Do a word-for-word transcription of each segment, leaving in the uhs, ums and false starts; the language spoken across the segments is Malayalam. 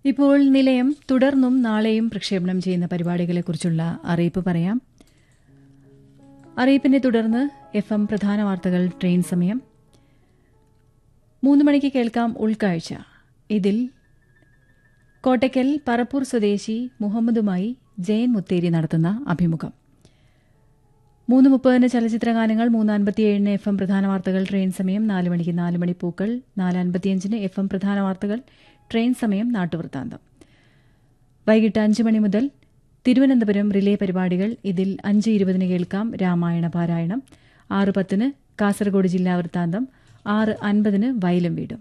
ഇപ്പോൾ നിലയം തുടർന്നും നാളെയും പ്രക്ഷേപണം ചെയ്യുന്ന പരിപാടികളെക്കുറിച്ചുള്ള അറിയിപ്പ് പറയാം. അറിയിപ്പിനെ തുടർന്ന് എഫ് എം പ്രധാന വാർത്തകൾ, ട്രെയിൻ സമയം. മൂന്ന് മണിക്ക് കേൾക്കാം ഉൾക്കാഴ്ച. ഇതിൽ കോട്ടയ്ക്കൽ പറപ്പൂർ സ്വദേശി മുഹമ്മദുമായി ജയൻ മുത്തേരി നടത്തുന്ന അഭിമുഖം. മൂന്ന് മുപ്പതിന് ചലച്ചിത്രഗാനങ്ങൾ, മൂന്ന് അൻപത്തിയേഴിന് എഫ് എം പ്രധാന വാർത്തകൾ, ട്രെയിൻ സമയം. നാല് മണിക്ക് നാല് മണി പൂക്കൾ, നാല് അൻപത്തിയഞ്ചിന് എഫ് എം പ്രധാന വാർത്തകൾ, ട്രെയിൻ സമയം, നാട്ടുവൃത്താന്തം. വൈകിട്ട് അഞ്ച് മണി മുതൽ തിരുവനന്തപുരം റിലേ പരിപാടികൾ. ഇതിൽ അഞ്ച് ഇരുപതിന് കേൾക്കാം രാമായണ പാരായണം, ആറ് പത്തിന് കാസർഗോഡ് ജില്ലാ വൃത്താന്തം, ആറ് അൻപതിന് വയലും വീടും.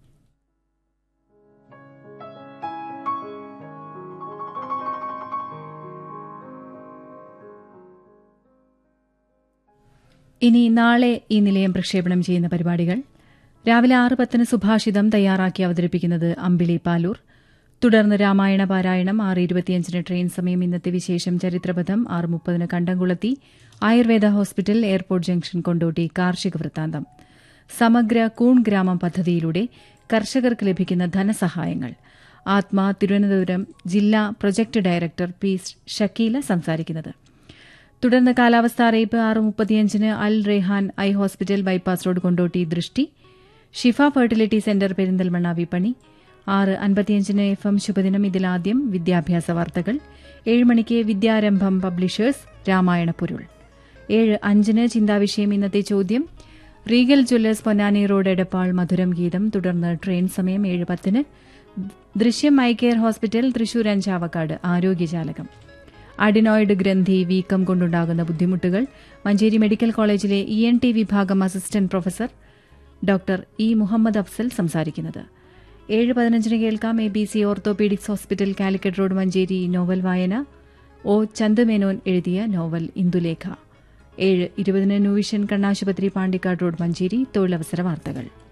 ഇനി നാളെ ഈ നിലയം പ്രക്ഷേപണം ചെയ്യുന്ന പരിപാടികൾ. രാവിലെ ആറ് പത്തിന് സുഭാഷിതം തയ്യാറാക്കി അവതരിപ്പിക്കുന്നത് അമ്പിളി പാലൂർ. തുടർന്ന് രാമായണ പാരായണം, ആറ് ഇരുപത്തിയഞ്ചിന് ട്രെയിൻ സമയം. ഇന്നത്തെ വിശേഷം ചരിത്രപഥം, ആറ് മുപ്പതിന് കണ്ടംകുളത്തി Ayurveda hospital, airport junction, Kondotty കാർഷിക വൃത്താന്തം. സമഗ്ര കൂൺ ഗ്രാമം പദ്ധതിയിലൂടെ കർഷകർക്ക് ലഭിക്കുന്ന ധനസഹായങ്ങൾ. ആത്മാ തിരുവനന്തപുരം ജില്ലാ പ്രൊജക്ട് ഡയറക്ടർ പി ഷക്കീല സംസാരിക്കുന്നത്. തുടർന്ന് കാലാവസ്ഥാ അറിയിപ്പ്, ആറ് മുപ്പത്തിയഞ്ചിന് അൽ Rehan eye hospital, bypass road, Kondotty ദൃഷ്ടി. ഷിഫ ഫെർട്ടിലിറ്റി സെന്റർ, പെരിന്തൽമണ്ണ വിപണി. ആറ് അൻപത്തിയഞ്ചിന് എഫ് എം ശുഭദിനം. ഇതിലാദ്യം വിദ്യാഭ്യാസ വാർത്തകൾ. ഏഴ് മണിക്ക് വിദ്യാരംഭം പബ്ലിഷേഴ്സ് രാമായണ പൊരുൾ. ഏഴ് അഞ്ചിന് ചിന്താവിഷയം, ഇന്നത്തെ ചോദ്യം. Regal Jewellers Ponnani road, Edappal, മധുരം ഗീതം. തുടർന്ന് ട്രെയിൻ സമയം. ഏഴ് പത്തിന് ദൃശ്യം eye care hospital, Thrissur അഞ്ചാവക്കാട് ആരോഗ്യജാലകം. Adenoid ഗ്രന്ഥി വീക്കം കൊണ്ടുണ്ടാകുന്ന ബുദ്ധിമുട്ടുകൾ. മഞ്ചേരി മെഡിക്കൽ കോളേജിലെ ഇ എൻ ടി വിഭാഗം assistant professor doctor E Muhammad Afsal സംസാരിക്കുന്നത്. ഏഴ് പതിനഞ്ചിന് കേൾക്കാം A B C orthopaedics hospital, Calicut road, Manjeri. Novel വായന ഒ ചന്ദമേനോൻ എഴുതിയ നോവൽ ഇന്ദുലേഖ. ഏഴ് ഇരുപതിന് ന്യൂവിഷൻ കണ്ണാശുപത്രി, പാണ്ടിക്കാട് റോഡ്, മഞ്ചേരി. തൊഴിലവസര വാർത്തകൾ.